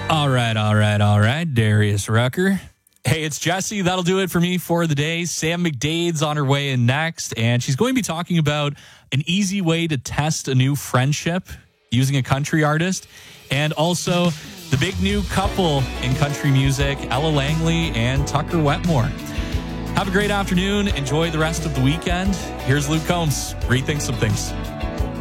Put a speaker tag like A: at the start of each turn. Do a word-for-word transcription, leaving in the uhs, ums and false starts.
A: All right, all right, all right, Darius Rucker. Hey, it's Jesse. That'll do it for me for the day. Sam McDade's on her way in next, and she's going to be talking about an easy way to test a new friendship using a country artist, and also the big new couple in country music, Ella Langley and Tucker Wetmore. Have a great afternoon. Enjoy the rest of the weekend. Here's Luke Combs. Rethink some things.